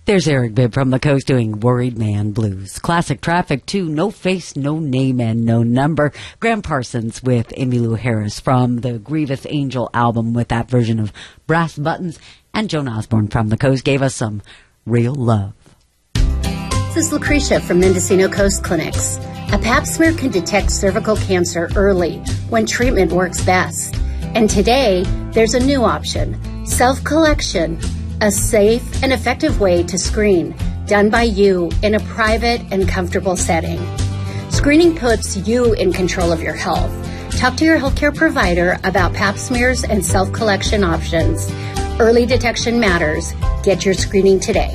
There's Eric Bibb from the Coast doing Worried Man Blues. Classic Traffic 2, No Face, No Name, and No Number. Graham Parsons with Emmylou Harris from the Grievous Angel album with that version of Brass Buttons. And Joan Osborne from the Coast gave us some Real Love. This is Lucretia from Mendocino Coast Clinics. A pap smear can detect cervical cancer early when treatment works best. And today, there's a new option, self-collection, a safe and effective way to screen, done by you in a private and comfortable setting. Screening puts you in control of your health. Talk to your healthcare provider about pap smears and self-collection options. Early detection matters. Get your screening today.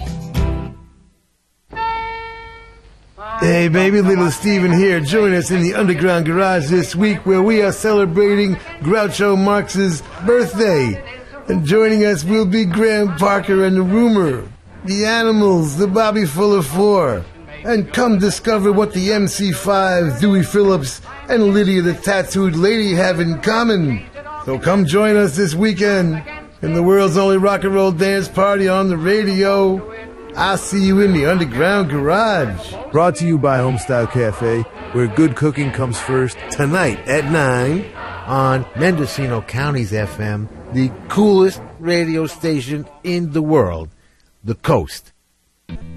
Hey baby, little Steven here. Join us in the Underground Garage this week where we are celebrating Groucho Marx's birthday. And joining us will be Graham Parker and the Rumor, the Animals, the Bobby Fuller Four. And come discover what the MC5, Dewey Phillips, and Lydia the Tattooed Lady have in common. So come join us this weekend in the world's only rock and roll dance party on the radio. I'll see you in the Underground Garage. Brought to you by Homestyle Cafe, where good cooking comes first. Tonight at 9 on Mendocino County's FM, the coolest radio station in the world, The Coast.